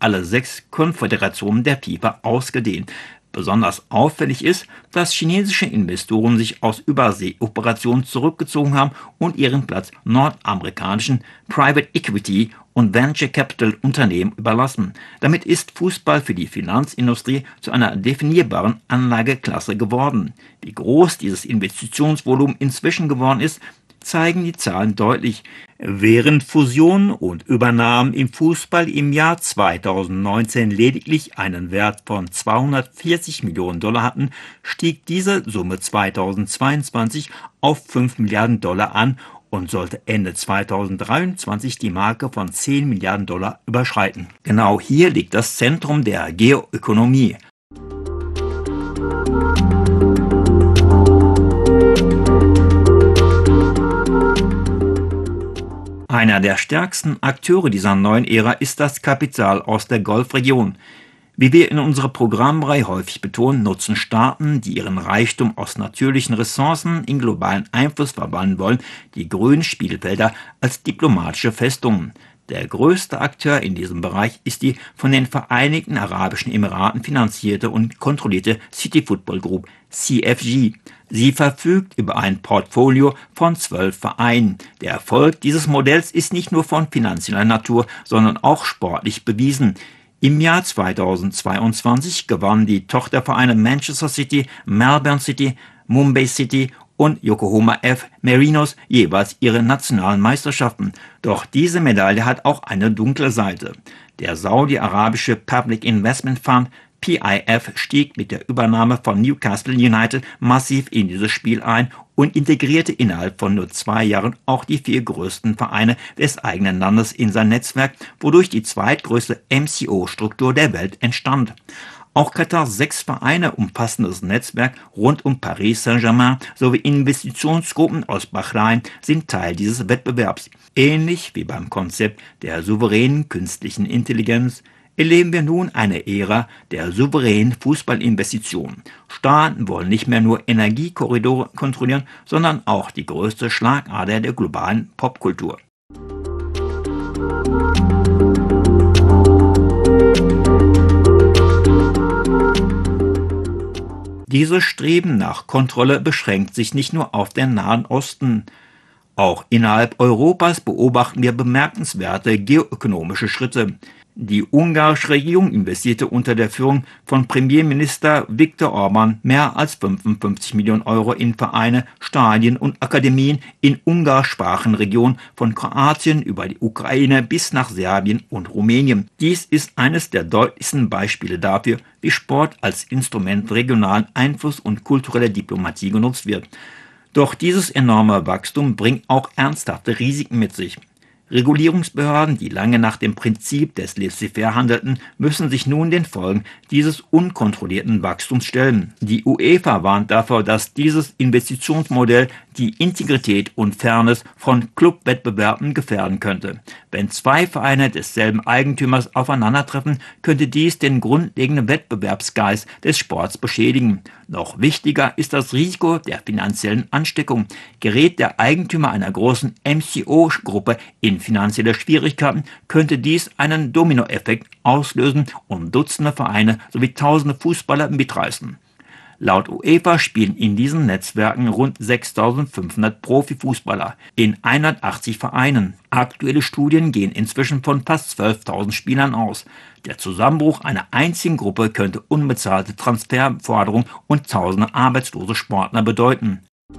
alle 6 Konföderationen der FIFA ausgedehnt. Besonders auffällig ist, dass chinesische Investoren sich aus Überseeoperationen zurückgezogen haben und ihren Platz nordamerikanischen Private Equity und Venture Capital Unternehmen überlassen. Damit ist Fußball für die Finanzindustrie zu einer definierbaren Anlageklasse geworden. Wie groß dieses Investitionsvolumen inzwischen geworden ist, zeigen die Zahlen deutlich. Während Fusionen und Übernahmen im Fußball im Jahr 2019 lediglich einen Wert von 240 Millionen Dollar hatten, stieg diese Summe 2022 auf 5 Milliarden Dollar an und sollte Ende 2023 die Marke von 10 Milliarden Dollar überschreiten. Genau hier liegt das Zentrum der Geoökonomie. Einer der stärksten Akteure dieser neuen Ära ist das Kapital aus der Golfregion. Wie wir in unserer Programmreihe häufig betonen, nutzen Staaten, die ihren Reichtum aus natürlichen Ressourcen in globalen Einfluss verwandeln wollen, die grünen Spielfelder als diplomatische Festungen. Der größte Akteur in diesem Bereich ist die von den Vereinigten Arabischen Emiraten finanzierte und kontrollierte City Football Group, CFG. Sie verfügt über ein Portfolio von 12 Vereinen. Der Erfolg dieses Modells ist nicht nur von finanzieller Natur, sondern auch sportlich bewiesen. Im Jahr 2022 gewannen die Tochtervereine Manchester City, Melbourne City, Mumbai City und Yokohama F. Marinos jeweils ihre nationalen Meisterschaften. Doch diese Medaille hat auch eine dunkle Seite. Der saudi-arabische Public Investment Fund PIF stieg mit der Übernahme von Newcastle United massiv in dieses Spiel ein und integrierte innerhalb von nur 2 Jahren auch die 4 größten Vereine des eigenen Landes in sein Netzwerk, wodurch die zweitgrößte MCO-Struktur der Welt entstand. Auch Katars 6 Vereine umfassendes Netzwerk rund um Paris Saint-Germain sowie Investitionsgruppen aus Bahrain sind Teil dieses Wettbewerbs. Ähnlich wie beim Konzept der souveränen künstlichen Intelligenz erleben wir nun eine Ära der souveränen Fußballinvestitionen. Staaten wollen nicht mehr nur Energiekorridore kontrollieren, sondern auch die größte Schlagader der globalen Popkultur. Dieses Streben nach Kontrolle beschränkt sich nicht nur auf den Nahen Osten. Auch innerhalb Europas beobachten wir bemerkenswerte geoökonomische Schritte. Die ungarische Regierung investierte unter der Führung von Premierminister Viktor Orban mehr als 55 Millionen Euro in Vereine, Stadien und Akademien in ungarischsprachigen Regionen von Kroatien über die Ukraine bis nach Serbien und Rumänien. Dies ist eines der deutlichsten Beispiele dafür, wie Sport als Instrument regionalen Einfluss und kultureller Diplomatie genutzt wird. Doch dieses enorme Wachstum bringt auch ernsthafte Risiken mit sich. Regulierungsbehörden, die lange nach dem Prinzip des Laissez-faire handelten, müssen sich nun den Folgen dieses unkontrollierten Wachstums stellen. Die UEFA warnt davor, dass dieses Investitionsmodell die Integrität und Fairness von Clubwettbewerben gefährden könnte. Wenn 2 Vereine desselben Eigentümers aufeinandertreffen, könnte dies den grundlegenden Wettbewerbsgeist des Sports beschädigen. Noch wichtiger ist das Risiko der finanziellen Ansteckung. Gerät der Eigentümer einer großen MCO-Gruppe in finanzielle Schwierigkeiten, könnte dies einen Dominoeffekt auslösen und Dutzende Vereine sowie Tausende Fußballer mitreißen. Laut UEFA spielen in diesen Netzwerken rund 6.500 Profifußballer in 180 Vereinen. Aktuelle Studien gehen inzwischen von fast 12.000 Spielern aus. Der Zusammenbruch einer einzigen Gruppe könnte unbezahlte Transferforderungen und tausende arbeitslose Sportler bedeuten.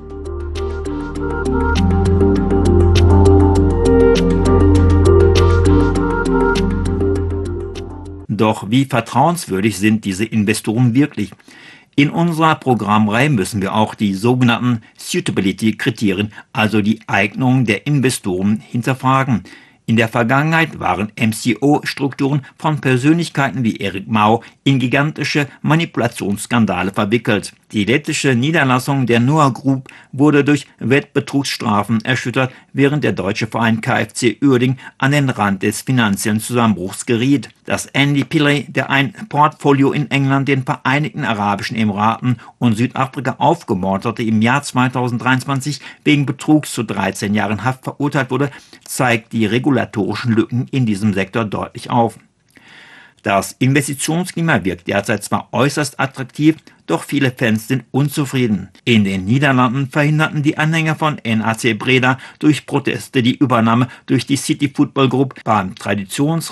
Doch wie vertrauenswürdig sind diese Investoren wirklich? In unserer Programmreihe müssen wir auch die sogenannten Suitability-Kriterien, also die Eignung der Investoren, hinterfragen. In der Vergangenheit waren MCO-Strukturen von Persönlichkeiten wie Eric Mao in gigantische Manipulationsskandale verwickelt. Die lettische Niederlassung der Noah Group wurde durch Wettbetrugsstrafen erschüttert, während der deutsche Verein KFC Uerdingen an den Rand des finanziellen Zusammenbruchs geriet. Dass Andy Pillay, der ein Portfolio in England, den Vereinigten Arabischen Emiraten und Südafrika aufgebaut hatte, im Jahr 2023 wegen Betrugs zu 13 Jahren Haft verurteilt wurde, zeigt die regulatorischen Lücken in diesem Sektor deutlich auf. Das Investitionsklima wirkt derzeit zwar äußerst attraktiv, doch viele Fans sind unzufrieden. In den Niederlanden verhinderten die Anhänger von NAC Breda durch Proteste die Übernahme durch die City Football Group beim